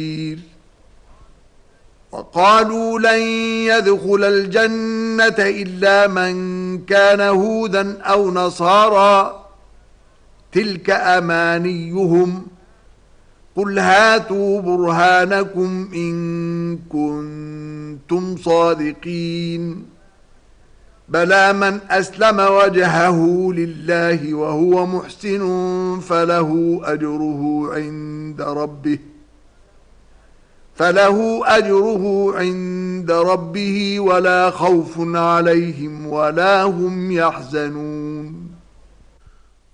وقالوا لن يدخل الجنة إلا من كان هودا أو نصارى تلك أمانيهم قل هاتوا برهانكم إن كنتم صادقين بلى من أسلم وجهه لله وهو محسن فله أجره عند ربه ولا خوف عليهم ولا هم يحزنون